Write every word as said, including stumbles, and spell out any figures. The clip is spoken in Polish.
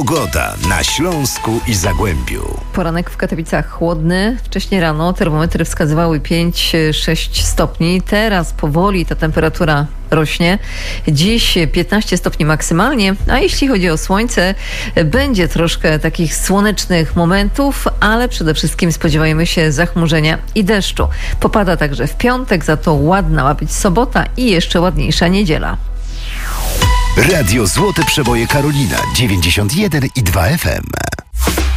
Pogoda na Śląsku i Zagłębiu. Poranek w Katowicach chłodny. Wcześniej rano termometry wskazywały pięć sześć stopni. Teraz powoli ta temperatura rośnie. Dziś piętnaście stopni maksymalnie, a jeśli chodzi o słońce, będzie troszkę takich słonecznych momentów, ale przede wszystkim spodziewajmy się zachmurzenia i deszczu. Popada także w piątek, za to ładna ma być sobota i jeszcze ładniejsza niedziela. Radio Złote Przeboje Karolina dziewięćdziesiąt jeden i dwa F M.